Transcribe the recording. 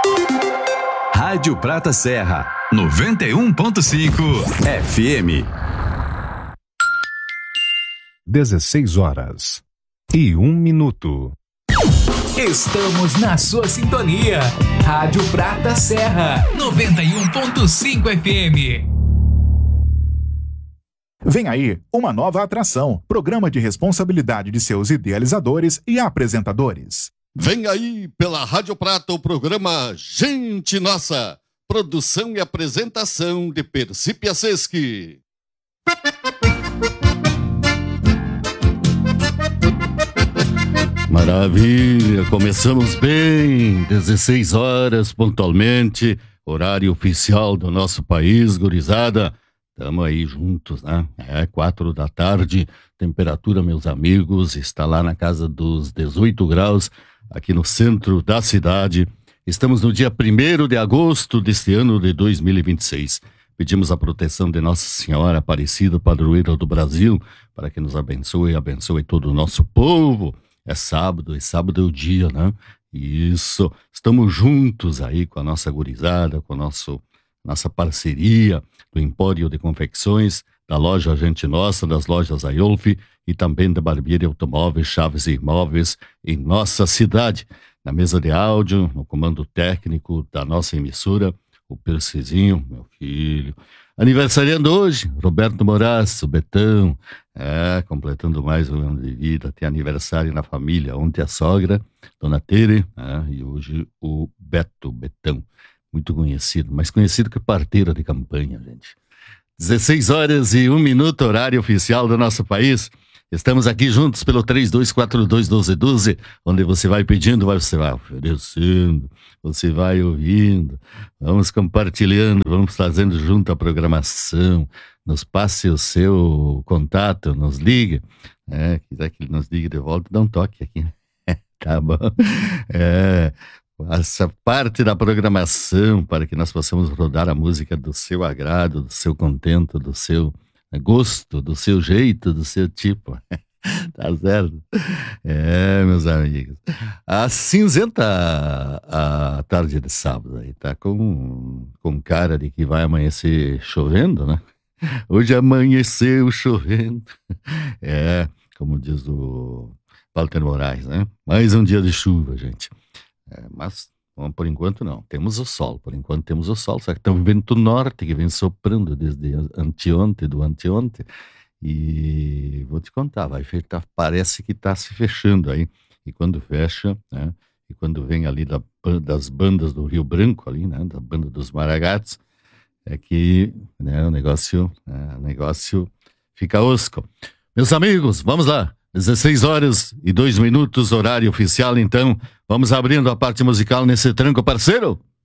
Rádio Prata Serra, 91.5 FM. 16h01. Estamos na sua sintonia. Rádio Prata Serra, 91.5 FM. Vem aí uma nova atração, programa de responsabilidade de seus idealizadores e apresentadores. Vem aí pela Rádio Prata o programa Gente Nossa, produção e apresentação de Percy Piaseschi. Maravilha, começamos bem, 16 horas pontualmente, horário oficial do nosso país, gurizada. Estamos aí juntos, né? 4 da tarde, temperatura, meus amigos, está lá na casa dos 18 graus, aqui no centro da cidade. Estamos no dia 1º de agosto deste ano de 2026. Pedimos a proteção de Nossa Senhora Aparecida, padroeira do Brasil, para que nos abençoe e abençoe todo o nosso povo. É sábado é o dia, né? Isso, estamos juntos aí com a nossa gurizada, com a nossa parceria do Empório de Confecções, da loja Gente Nossa, das lojas Aiolf e também da Barbearia Automóveis, Chaves e Imóveis em nossa cidade. Na mesa de áudio, no comando técnico da nossa emissora, o Percizinho, meu filho. Aniversariando hoje, Roberto Moraes, o Betão, completando mais um ano de vida, tem aniversário na família. Ontem a sogra, Dona Tere, e hoje o Betão, muito conhecido, mais conhecido que parteira de campanha, gente. 16h01, horário oficial do nosso país. Estamos aqui juntos pelo 3242-1212, onde você vai pedindo, você vai oferecendo, você vai ouvindo, vamos compartilhando, vamos fazendo junto a programação. Nos passe o seu contato, nos ligue, quiser que ele nos ligue de volta, dá um toque aqui, tá bom? Essa parte da programação para que nós possamos rodar a música do seu agrado, do seu contento, do seu gosto, do seu jeito, do seu tipo. Tá certo? Meus amigos. A cinzenta a tarde de sábado aí tá com cara de que vai amanhecer chovendo, né? Hoje amanheceu chovendo. Como diz o Walter Moraes, né? Mais um dia de chuva, gente. Mas por enquanto não, temos o sol, por enquanto temos o sol, só que tem um vento norte que vem soprando desde anteontem, e vou te contar, vai fechar, parece que está se fechando aí, e quando fecha, né, e quando vem ali das bandas do Rio Branco ali, né, da banda dos Maragatos, é que, né, o negócio fica osco. Meus amigos, vamos lá, 16h02, horário oficial, então, vamos abrindo a parte musical nesse tranco, parceiro.